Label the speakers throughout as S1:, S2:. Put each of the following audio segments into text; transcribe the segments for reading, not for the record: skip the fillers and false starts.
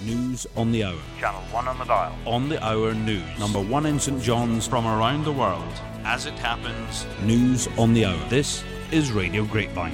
S1: News on the hour.
S2: Channel 1 on the dial.
S1: On the hour news. Number 1 in St John's from around the world. As it happens, news on the hour. This is Radio Grapevine.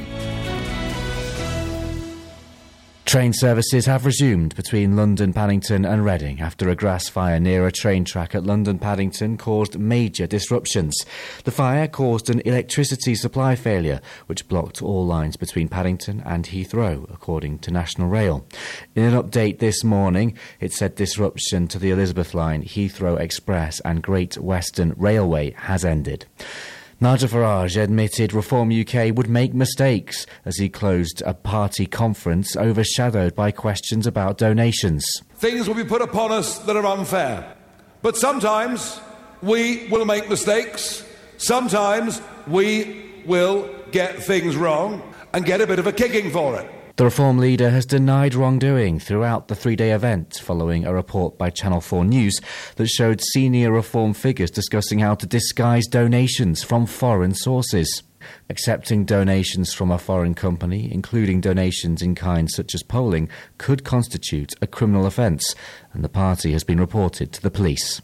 S3: Train services have resumed between London, Paddington and Reading after a grass fire near a train track at London Paddington caused major disruptions. The fire caused an electricity supply failure which blocked all lines between Paddington and Heathrow, according to National Rail. In an update this morning, it said disruption to the Elizabeth Line, Heathrow Express and Great Western Railway has ended. Nigel Farage admitted Reform UK would make mistakes as he closed a party conference overshadowed by questions about donations.
S4: Things will be put upon us that are unfair. But sometimes we will make mistakes. Sometimes we will get things wrong and get a bit of a kicking for it.
S3: The Reform leader has denied wrongdoing throughout the three-day event following a report by Channel 4 News that showed senior Reform figures discussing how to disguise donations from foreign sources. Accepting donations from a foreign company, including donations in kind such as polling, could constitute a criminal offence, and the party has been reported to the police.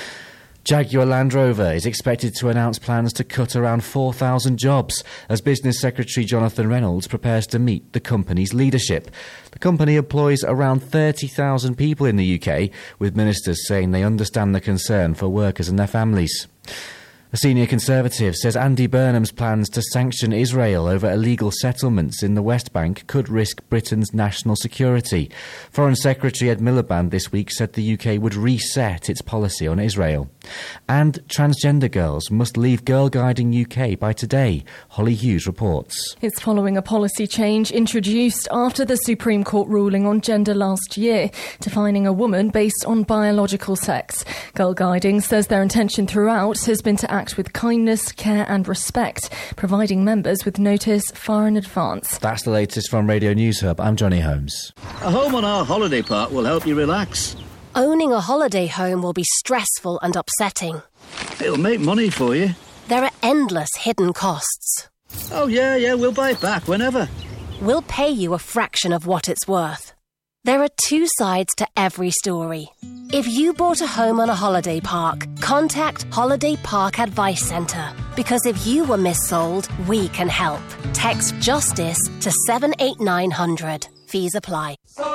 S3: Jaguar Land Rover is expected to announce plans to cut around 4,000 jobs as Business Secretary Jonathan Reynolds prepares to meet the company's leadership. The company employs around 30,000 people in the UK, with ministers saying they understand the concern for workers and their families. A senior Conservative says Andy Burnham's plans to sanction Israel over illegal settlements in the West Bank could risk Britain's national security. Foreign Secretary Ed Miliband this week said the UK would reset its policy on Israel. And transgender girls must leave Girl Guiding UK by today, Holly Hughes reports.
S5: It's following a policy change introduced after the Supreme Court ruling on gender last year, defining a woman based on biological sex. Girl Guiding says their intention throughout has been to act with kindness, care and respect, providing members with notice far in advance.
S3: That's the latest from Radio News Hub. I'm Johnny Holmes.
S6: A home on our holiday park will help you relax.
S7: Owning a holiday home will be stressful and upsetting.
S6: It'll make money for you.
S7: There are endless hidden costs.
S6: Oh, yeah, we'll buy it back whenever.
S7: We'll pay you a fraction of what it's worth. There are two sides to every story. If you bought a home on a holiday park, contact Holiday Park Advice Centre. Because if you were missold, we can help. Text JUSTICE to 78900. Fees apply.